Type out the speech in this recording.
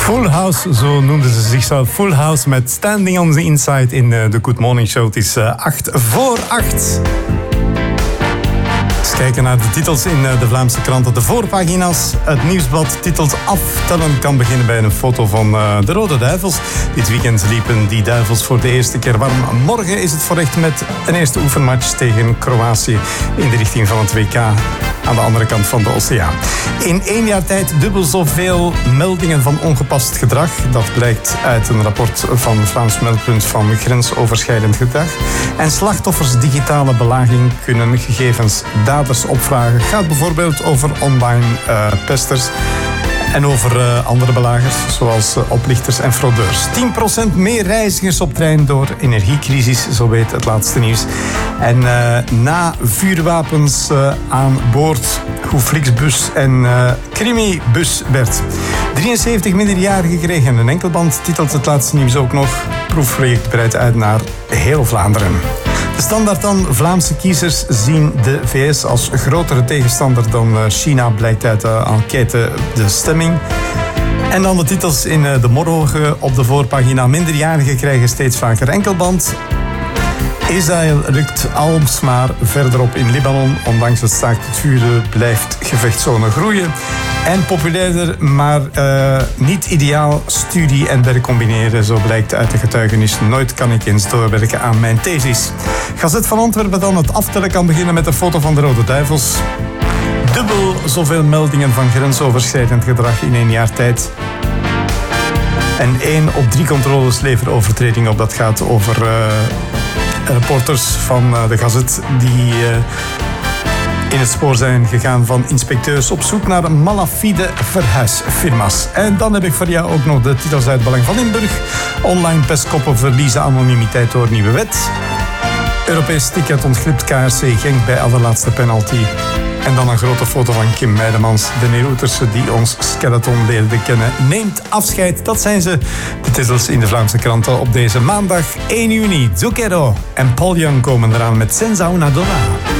Full House, zo noemden ze zichzelf. Full House met Standing on the Inside in de Good Morning Show. Het is 8 voor 8. Eens kijken naar de titels in de Vlaamse kranten. De voorpagina's. Het nieuwsblad titels aftellen kan beginnen bij een foto van de Rode Duivels. Dit weekend liepen die Duivels voor de eerste keer warm. Morgen is het voorrecht met een eerste oefenmatch tegen Kroatië in de richting van het WK aan de andere kant van de oceaan. In 1 jaar tijd dubbel zoveel meldingen van ongepast gedrag. Dat blijkt uit een rapport van Vlaams Meldpunt van grensoverschrijdend gedrag. En slachtoffers digitale belaging kunnen gegevens daders opvragen. Het gaat bijvoorbeeld over online pesters en over andere belagers, zoals oplichters en fraudeurs. 10% meer reizigers op trein door energiecrisis, zo weet het laatste nieuws. En na vuurwapens aan boord, hoe Flixbus en Crimibus werd. 73 minderjarigen kregen een enkelband, titelt het laatste nieuws ook nog. Proefproject breidt uit naar heel Vlaanderen. De Standaard dan. Vlaamse kiezers zien de VS als grotere tegenstander dan China, blijkt uit de enquête De Stemming. En dan de titels in de morgen op de voorpagina. Minderjarigen krijgen steeds vaker enkelband. Israël rukt alsmaar verderop in Libanon. Ondanks het staakt het vuren blijft gevechtszone groeien. En populairder, maar niet ideaal, studie en werk combineren. Zo blijkt uit de getuigenis. Nooit kan ik eens doorwerken aan mijn thesis. Gazet van Antwerpen dan. Het aftellen kan beginnen met een foto van de Rode Duivels. Dubbel zoveel meldingen van grensoverschrijdend gedrag in 1 jaar tijd. En 1 op 3 controles leveren overtredingen op. Dat gaat over reporters van de Gazet die in het spoor zijn gegaan van inspecteurs op zoek naar malafide verhuisfirma's. En dan heb ik voor jou ook nog de titels uit Belang van Limburg. Online pestkoppen verliezen anonimiteit door nieuwe wet. Europees ticket ontglipt KRC Genk bij allerlaatste penalty. En dan een grote foto van Kim Meijdemans, de Neerouterse die ons skeleton leerde kennen, neemt afscheid. Dat zijn ze, de titels in de Vlaamse kranten op deze maandag 1 juni. Zucchero en Paul Young komen eraan met Senza una donna.